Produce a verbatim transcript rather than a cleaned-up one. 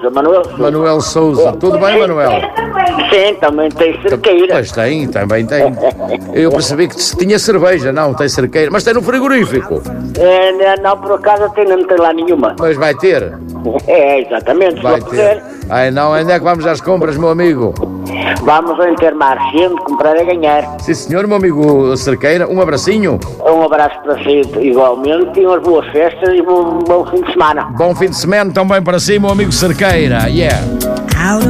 Manuel Sousa. Manuel Sousa. Tudo bem, Manuel? Sim, também tem cerqueira. Pois tem, também tem. Eu percebi que tinha cerveja. Não, tem cerqueira. Mas tem no frigorífico. É, não, por acaso tem, não tem lá nenhuma. Mas vai ter. É, exatamente. Vai ter. Ai não, onde é que vamos às compras, meu amigo? Vamos ao Intermarché, comprar e ganhar. Sim, senhor, meu amigo Cerqueira. Um abracinho. Um abraço para si igualmente. E umas boas festas e um bom fim de semana. Bom fim de semana também para si, meu amigo Cerqueira. Yeah.